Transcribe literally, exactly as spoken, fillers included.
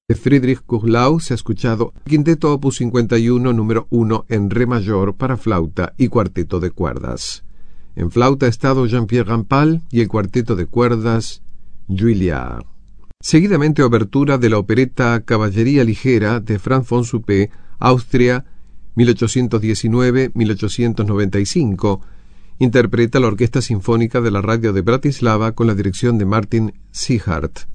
De Friedrich Kuhlau se ha escuchado Quinteto Opus cincuenta y uno número uno en Re mayor para flauta y cuarteto de cuerdas. En flauta ha estado Jean-Pierre Rampal y el cuarteto de cuerdas Juilliard. Seguidamente obertura de la opereta Caballería Ligera de Franz von Suppé, Austria, mil ochocientos diecinueve a mil ochocientos noventa y cinco. Interpreta la Orquesta Sinfónica de la Radio de Bratislava con la dirección de Martin Sichart.